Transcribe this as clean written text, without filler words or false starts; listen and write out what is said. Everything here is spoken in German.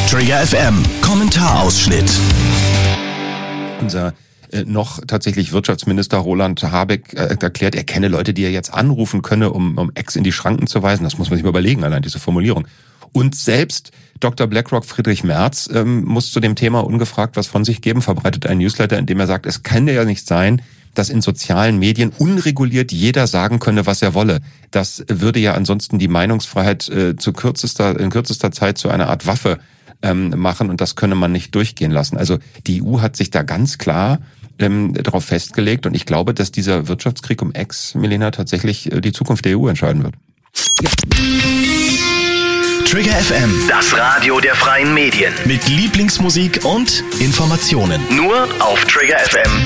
Trigger FM Kommentarausschnitt. Unser noch tatsächlich Wirtschaftsminister Roland Habeck erklärt, er kenne Leute, die er jetzt anrufen könne, um X in die Schranken zu weisen. Das muss man sich mal überlegen, allein diese Formulierung. Und selbst Dr. BlackRock Friedrich Merz muss zu dem Thema ungefragt was von sich geben, verbreitet einen Newsletter, in dem er sagt, es kann ja nicht sein, dass in sozialen Medien unreguliert jeder sagen könne, was er wolle. Das würde ja ansonsten die Meinungsfreiheit in kürzester Zeit zu einer Art Waffe machen, und das könne man nicht durchgehen lassen. Also die EU hat sich da ganz klar darauf festgelegt, und ich glaube, dass dieser Wirtschaftskrieg um X, Milena, tatsächlich die Zukunft der EU entscheiden wird. Ja. Trigger FM, das Radio der freien Medien. Mit Lieblingsmusik und Informationen. Nur auf triggerfm.de.